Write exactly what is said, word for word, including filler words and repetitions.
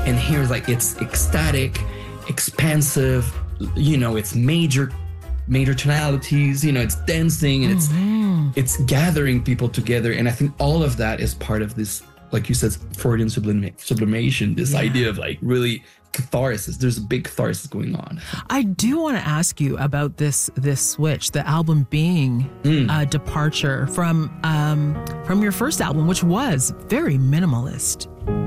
And here, like, it's ecstatic, expansive, you know, it's major, major tonalities, you know, it's dancing and mm-hmm. it's, it's gathering people together. And I think all of that is part of this, like you said, Freudian sublima- sublimation, this yeah. idea of like really catharsis. There's a big catharsis going on. I do want to ask you about this this switch, the album being mm. a departure from um, from your first album, which was very minimalist.